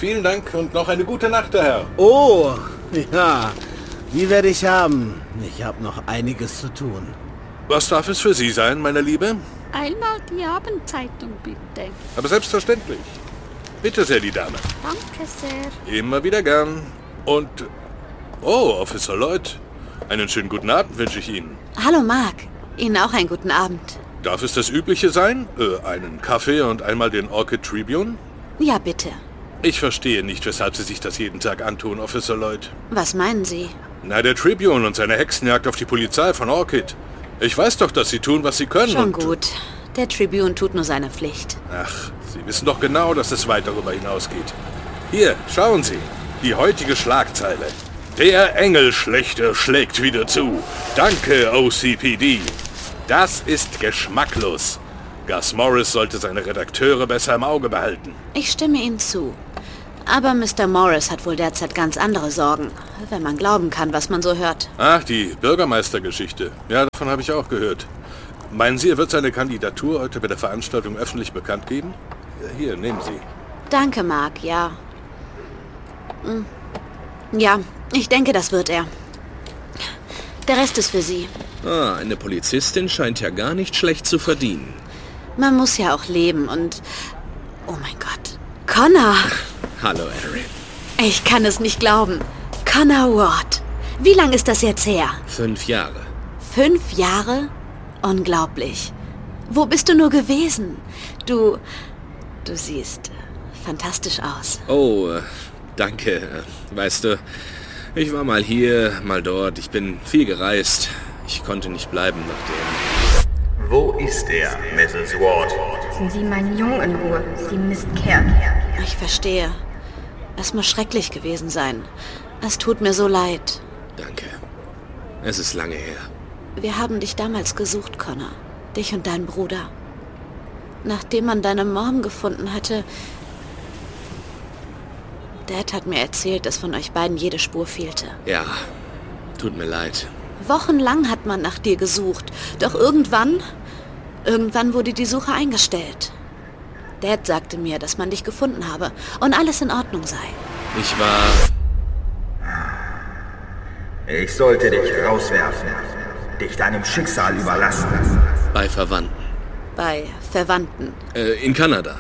Vielen Dank und noch eine gute Nacht, der Herr. Oh, ja. Die werde ich haben. Ich habe noch einiges zu tun. Was darf es für Sie sein, meine Liebe? Einmal die Abendzeitung, bitte. Aber selbstverständlich. Bitte sehr, die Dame. Danke sehr. Immer wieder gern. Und... Oh, Officer Lloyd. Einen schönen guten Abend wünsche ich Ihnen. Hallo Mark. Ihnen auch einen guten Abend. Darf es das Übliche sein? Einen Kaffee und einmal den Orchid Tribune? Ja, bitte. Ich verstehe nicht, weshalb Sie sich das jeden Tag antun, Officer Lloyd. Was meinen Sie? Na, der Tribune und seine Hexenjagd auf die Polizei von Orchid. Ich weiß doch, dass Sie tun, was Sie können. Schon gut. Der Tribune tut nur seine Pflicht. Ach, Sie wissen doch genau, dass es weit darüber hinausgeht. Hier, schauen Sie. Die heutige Schlagzeile. Der Engelschlechter schlägt wieder zu. Danke, OCPD. Das ist geschmacklos. Gus Morris sollte seine Redakteure besser im Auge behalten. Ich stimme Ihnen zu. Aber Mr. Morris hat wohl derzeit ganz andere Sorgen, wenn man glauben kann, was man so hört. Ach, die Bürgermeistergeschichte. Ja, davon habe ich auch gehört. Meinen Sie, er wird seine Kandidatur heute bei der Veranstaltung öffentlich bekannt geben? Hier, nehmen Sie. Danke, Mark, ja. Ja, ich denke, das wird er. Der Rest ist für Sie. Ah, eine Polizistin scheint ja gar nicht schlecht zu verdienen. Man muss ja auch leben und... Oh mein Gott. Connor! Hallo, Erin. Ich kann es nicht glauben. Connor Ward. Wie lange ist das jetzt her? 5 Jahre. 5 Jahre? Unglaublich. Wo bist du nur gewesen? Du siehst fantastisch aus. Oh, danke. Weißt du, ich war mal hier, mal dort. Ich bin viel gereist. Ich konnte nicht bleiben nachdem. Wo ist er, Mrs. Ward? Lassen Sie meinen Jungen in Ruhe, Sie Mistkerl. Ich verstehe. Es muss schrecklich gewesen sein. Es tut mir so leid. Danke. Es ist lange her. Wir haben dich damals gesucht, Connor. Dich und deinen Bruder. Nachdem man deine Mom gefunden hatte... Dad hat mir erzählt, dass von euch beiden jede Spur fehlte. Ja, tut mir leid. Wochenlang hat man nach dir gesucht. Doch irgendwann wurde die Suche eingestellt. Dad sagte mir, dass man dich gefunden habe und alles in Ordnung sei. Ich war... Ich sollte dich rauswerfen, dich deinem Schicksal überlassen. bei Verwandten. Bei Verwandten? In Kanada.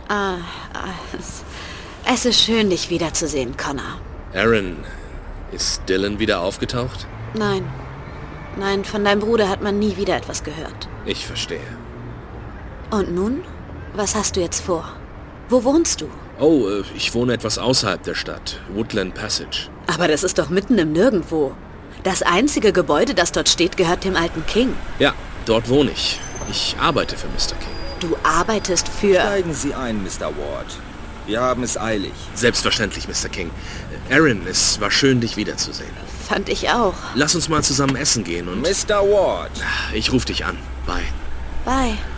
Es ist schön, dich wiederzusehen, Connor. Aaron, ist Dylan wieder aufgetaucht? Nein, von deinem Bruder hat man nie wieder etwas gehört. Ich verstehe. Und nun? Was hast du jetzt vor? Wo wohnst du? Oh, ich wohne etwas außerhalb der Stadt. Woodland Passage. Aber das ist doch mitten im Nirgendwo. Das einzige Gebäude, das dort steht, gehört dem alten King. Ja, dort wohne ich. Ich arbeite für Mr. King. Du arbeitest für... Steigen Sie ein, Mr. Ward. Wir haben es eilig. Selbstverständlich, Mr. King. Aaron, es war schön, dich wiederzusehen. Fand ich auch. Lass uns mal zusammen essen gehen und... Mr. Ward. Ich rufe dich an. Bye. Bye.